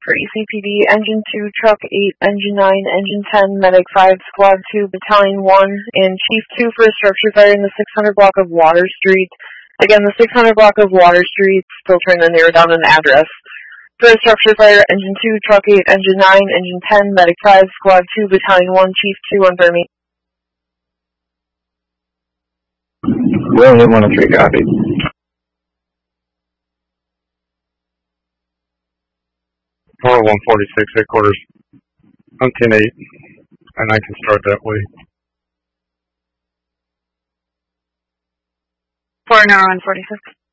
For ECPD, Engine 2, Truck 8, Engine 9, Engine 10, Medic 5, Squad 2, Battalion 1, and Chief 2 for a structure fire in the 600 block of Water Street. Again, the 600 block of Water Street, still trying to narrow down an address. For a structure fire, Engine 2, Truck 8, Engine 9, Engine 10, Medic 5, Squad 2, Battalion 1, Chief 2 on Fermi. William 103, copy. Tower 146, headquarters. I'm 10-8, and I can start that way. 4 now on 46.